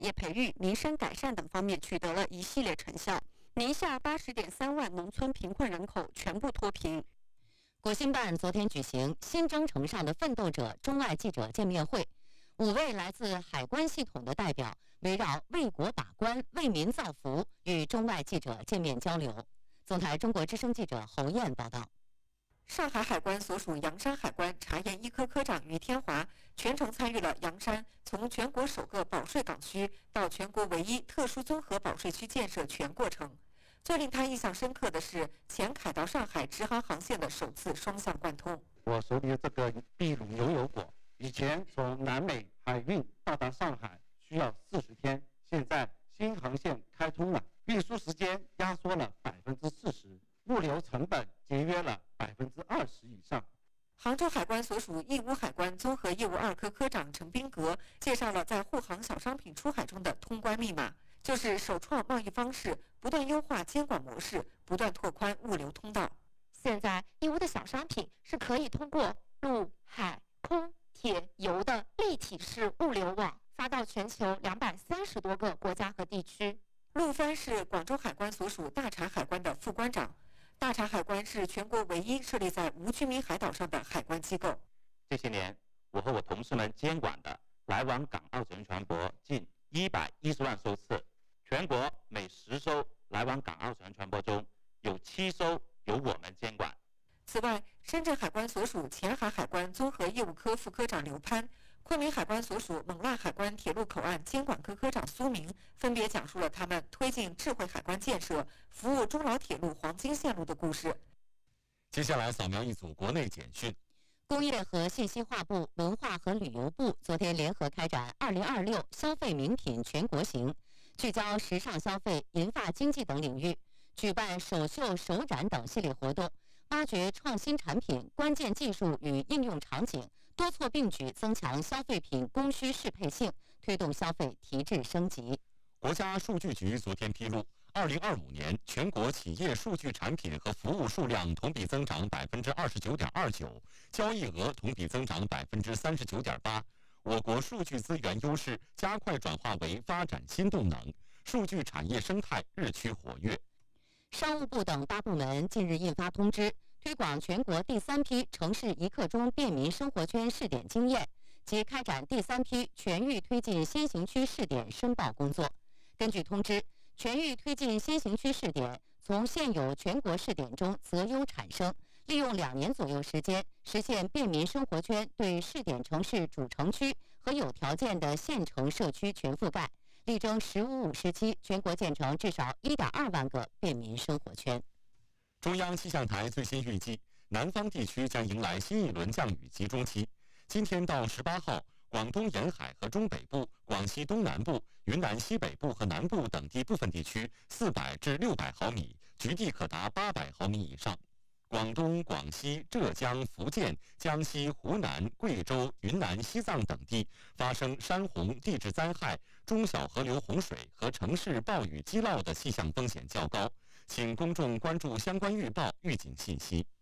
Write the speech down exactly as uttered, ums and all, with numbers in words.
业培育、民生改善等方面取得了一系列成效。宁夏八十点三万农村贫困人口全部脱贫。国新办昨天举行新征程上的奋斗者中外记者见面会，五位来自海关系统的代表围绕为国把关、为民造福与中外记者见面交流。总台中国之声记者侯燕报道。上海海关所属洋山海关查验一科科长于天华全程参与了洋山从全国首个保税港区到全国唯一特殊综合保税区建设全过程。最令他印象深刻的是前凯到上海直航航线的首次双向贯通。 我手里的这个秘鲁牛油果，以前从南美海运到达上海需要四十天，现在新航线开通了，运输时间压缩了百分之四十，物流成本节约了百分之二十以上。 杭州海关所属义乌海关综合业务二科科长陈斌格介绍了在沪杭小商品出海中的通关密码，就是首创贸易方式，不断优化监管模式，不断拓宽物流通道。现在义乌的小商品是可以通过陆、海、空、铁、油的立体式物流网发到全球两百三十多个国家和地区。陆帆是广州海关所属大禅海关的副关长。大禅海关是全国唯一设立在无居民海岛上的海关机构。 这些年，我和我同事们监管的来往港澳人船舶近一百一十万艘次，全国每十艘来往港澳人船舶中有七艘由我们监管。 此外，深圳海关所属前海海关综合业务科副科长刘攀，昆明海关所属勐腊海关铁路口岸监管科科长苏明分别讲述了他们推进智慧海关建设、服务中老铁路黄金线路的故事。 接下来扫描一组国内简讯。 工业和信息化部、文化和旅游部昨天联合开展二零二六消费名品全国行，聚焦时尚消费、银发经济等领域，举办首秀、首展等系列活动，挖掘创新产品、关键技术与应用场景，多措并举增强消费品供需适配性，推动消费提质升级。 国家数据局昨天披露，二零二五年全国企业数据产品和服务数量同比增长百分之二十九点二九，交易额同比增长百分之三十九点八。我国数据资源优势加快转化为发展新动能，数据产业生态日趋活跃。 商务部等八部门近日印发通知，推广全国第三批城市一刻钟便民生活圈试点经验及开展第三批全域推进先行区试点申报工作。根据通知，全域推进先行区试点从现有全国试点中择优产生，利用两年左右时间，实现便民生活圈对试点城市主城区和有条件的县城社区全覆盖，力争“十五五”时期全国建成至少 一点二万个便民生活圈。 中央气象台最新预计，南方地区将迎来新一轮降雨集中期。今天到十八号，广东沿海和中北部、广西东南部、云南西北部和南部等地部分地区四百至六百毫米，局地可达八百毫米以上。广东、广西、浙江、福建、江西、湖南、贵州、云南、西藏等地发生山洪、地质灾害、中小河流洪水和城市暴雨积涝的气象风险较高，请公众关注相关预报预警信息。